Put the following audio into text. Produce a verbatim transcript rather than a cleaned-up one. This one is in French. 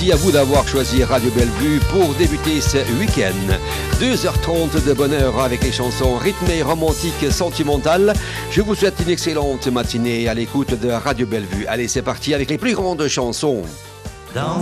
Merci à vous d'avoir choisi Radio Bellevue pour débuter ce week-end. deux heures trente de bonheur avec les chansons rythmées, romantiques, sentimentales. Je vous souhaite une excellente matinée à l'écoute de Radio Bellevue. Allez, c'est parti avec les plus grandes chansons. Dans